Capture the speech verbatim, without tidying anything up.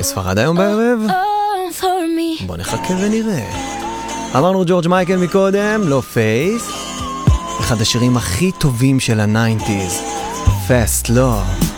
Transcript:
ספרד היום בערב? בוא נחכה ונראה. אמרנו ג'ורג' מייקל מקודם, לא פייס. אחד השירים הכי טובים של ה-תשעים. Fast Love.